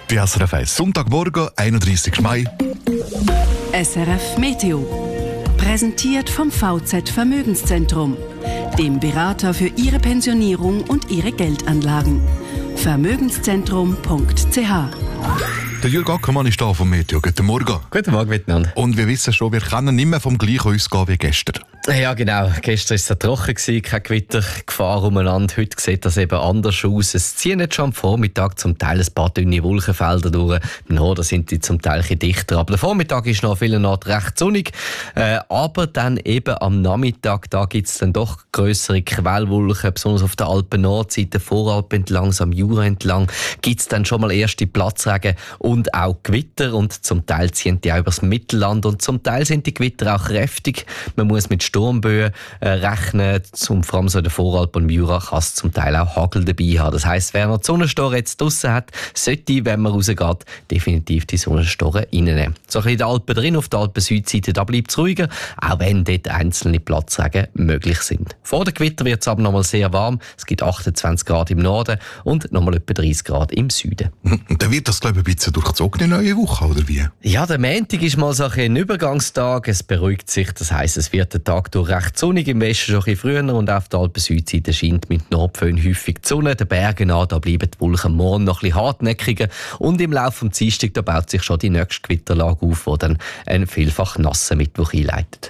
Bei SRF 1 Sonntagmorgen, 31. Mai. SRF Meteo. Präsentiert vom VZ Vermögenszentrum, dem Berater für Ihre Pensionierung und Ihre Geldanlagen. Vermögenszentrum.ch. Der Jürg Ackermann ist da vom Meteo. Guten Morgen. Guten Morgen miteinander. Und wir wissen schon, wir können nicht mehr vom Gleichen ausgehen wie gestern. Ja, genau. Gestern war es sehr trocken, keine Gewittergefahr umeinander. Heute sieht das eben anders aus. Es ziehen jetzt schon am Vormittag zum Teil ein paar dünne Wolkenfelder durch. Im Norden sind die zum Teil ein dichter. Aber der Vormittag ist noch an vielen Orten recht sonnig. Aber dann eben am Nachmittag, da gibt es dann doch grössere Quellwolken, besonders auf der Alpen-Nordseite, Voralp entlang, am Jura entlang, gibt es dann schon mal erste Platzregen und auch Gewitter. Und zum Teil ziehen die auch übers Mittelland. Und zum Teil sind die Gewitter auch kräftig. Man muss mit Sturmböen rechnen, vor allem so in der Voralp und im Jura kann es zum Teil auch Hagel dabei haben. Das heisst, wer noch die Sonnenstoren jetzt draussen hat, sollte, wenn man rausgeht, definitiv die Sonnenstoren reinnehmen. So ein bisschen in den Alpen drin, auf der Alpen-Südseite, da bleibt es ruhiger, auch wenn dort einzelne Platzregen möglich sind. Vor dem Gewitter wird es aber noch mal sehr warm. Es gibt 28 Grad im Norden und noch mal etwa 30 Grad im Süden. Und dann wird das, glaube ich, ein bisschen durchzogen in der neuen Woche, oder wie? Ja, der Montag ist mal so ein Übergangstag. Es beruhigt sich, das heisst, es wird der Tag durch recht sonnig, im Westen schon ein bisschen früher und auf der Alpen-Südseite scheint mit Nordföhn häufig die Sonne. Den Bergen an, da bleiben die Wolken morgen noch ein bisschen hartnäckiger und im Laufe des Dienstags da baut sich schon die nächste Gewitterlage auf, die dann einen vielfach nassen Mittwoch einleitet.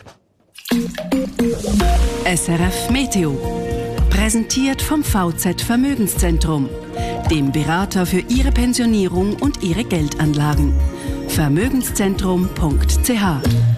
SRF Meteo. Präsentiert vom VZ Vermögenszentrum, dem Berater für Ihre Pensionierung und Ihre Geldanlagen. Vermögenszentrum.ch.